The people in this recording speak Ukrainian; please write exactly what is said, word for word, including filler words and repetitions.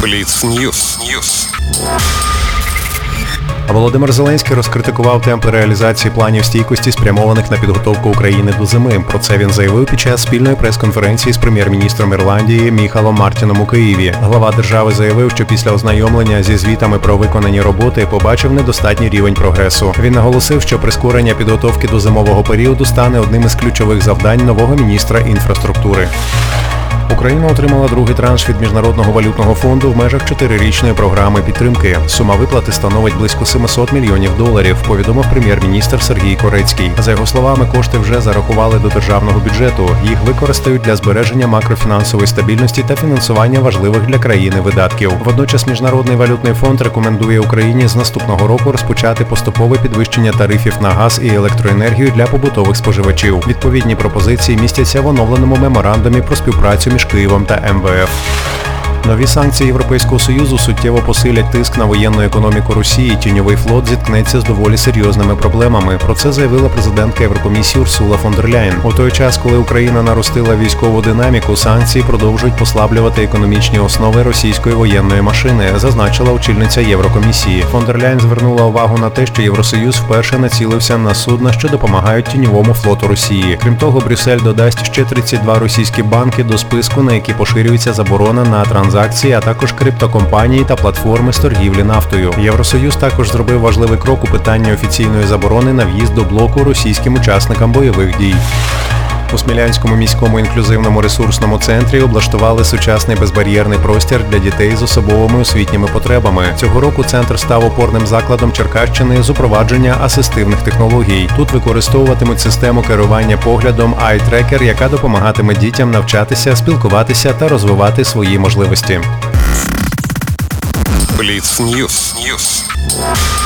Бліц-Ньюс. Володимир Зеленський розкритикував темпи реалізації планів стійкості, спрямованих на підготовку України до зими. Про це він заявив під час спільної прес-конференції з прем'єр-міністром Ірландії Міхалом Мартіном у Києві. Глава держави заявив, що після ознайомлення зі звітами про виконані роботи побачив недостатній рівень прогресу. Він наголосив, що прискорення підготовки до зимового періоду стане одним із ключових завдань нового міністра інфраструктури. Україна отримала другий транш від Міжнародного валютного фонду в межах чотирирічної програми підтримки. Сума виплати становить близько сімсот мільйонів доларів, повідомив прем'єр-міністр Сергій Корецький. За його словами, кошти вже зарахували до державного бюджету. Їх використають для збереження макрофінансової стабільності та фінансування важливих для країни видатків. Водночас Міжнародний валютний фонд рекомендує Україні з наступного року розпочати поступове підвищення тарифів на газ і електроенергію для побутових споживачів. Відповідні пропозиції містяться в оновленому меморандумі про співпрацю між Києвом та ем ве еф. Нові санкції Європейського Союзу суттєво посилять тиск на воєнну економіку Росії. Тіньовий флот зіткнеться з доволі серйозними проблемами. Про це заявила президентка Єврокомісії Урсула фон дер Ляєн. У той час, коли Україна наростила військову динаміку, санкції продовжують послаблювати економічні основи російської воєнної машини, зазначила очільниця Єврокомісії. Фон дер Ляєн звернула увагу на те, що Євросоюз вперше націлився на судна, що допомагають тіньовому флоту Росії. Крім того, Брюссель додасть ще тридцять два російські банки до списку, на які поширюється заборона на транзакції, а також криптокомпанії та платформи з торгівлі нафтою. Євросоюз також зробив важливий крок у питанні офіційної заборони на в'їзд до блоку російським учасникам бойових дій. У Смілянському міському інклюзивному ресурсному центрі облаштували сучасний безбар'єрний простір для дітей з особливими освітніми потребами. Цього року центр став опорним закладом Черкащини з упровадження асистивних технологій. Тут використовуватимуть систему керування поглядом Eye Tracker, яка допомагатиме дітям навчатися, спілкуватися та розвивати свої можливості. Бліц-Ньюс.